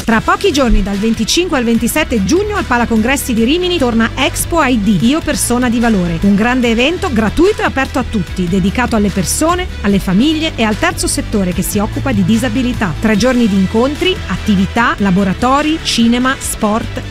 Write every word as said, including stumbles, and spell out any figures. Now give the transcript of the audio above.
Tra pochi giorni, dal venticinque al ventisette giugno, al Palacongressi di Rimini torna Expo I D, Io Persona di Valore, un grande evento gratuito e aperto a tutti, dedicato alle persone, alle famiglie e al terzo settore che si occupa di disabilità. Tre giorni di incontri, attività, laboratori, cinema, sport,